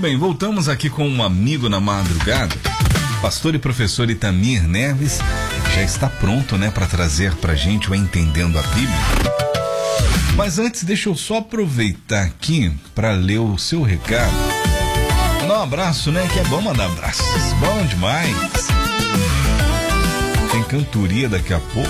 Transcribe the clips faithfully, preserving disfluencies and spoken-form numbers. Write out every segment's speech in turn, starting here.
bem, voltamos aqui com um amigo na madrugada. Pastor e professor Itamir Neves já está pronto, né, para trazer pra gente o Entendendo a Bíblia. Mas antes, deixa eu só aproveitar aqui para ler o seu recado. Mandar um abraço, né, que é bom mandar abraços. Bom demais. Tem cantoria daqui a pouco.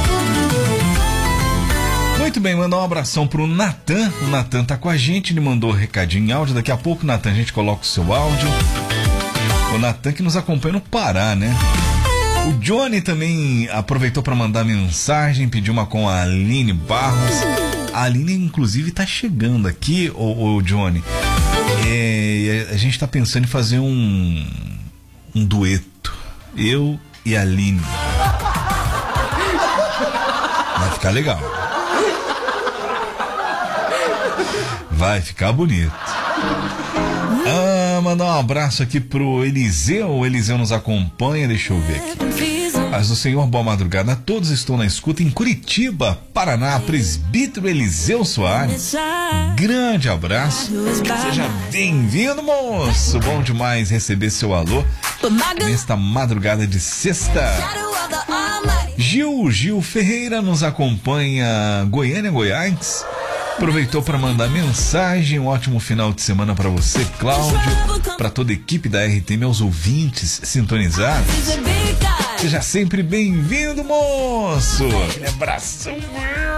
Muito bem, mandar um abração pro Natan. O Natan tá com a gente, ele mandou um recadinho em áudio. Daqui a pouco, Natan, a gente coloca o seu áudio. O Natan que nos acompanha no Pará, né? O Johnny também aproveitou para mandar mensagem, pediu uma com a Aline Barros. A Aline, inclusive, tá chegando aqui, ô, ô Johnny. É, a gente tá pensando em fazer um, um dueto. Eu e a Aline. Vai ficar legal. Vai ficar bonito. Ah, mandar um abraço aqui pro Eliseu. O Eliseu nos acompanha, deixa eu ver aqui. Paz do Senhor, boa madrugada. Todos estão na escuta em Curitiba, Paraná. Presbítero Eliseu Soares. Grande abraço. Seja bem-vindo, moço. Bom demais receber seu alô nesta madrugada de sexta. Gil, Gil Ferreira nos acompanha, Goiânia, Goiás. Aproveitou para mandar mensagem. Um ótimo final de semana para você, Cláudio, para toda a equipe da R T M, aos ouvintes sintonizados. Seja sempre bem-vindo, moço. Aquele abração.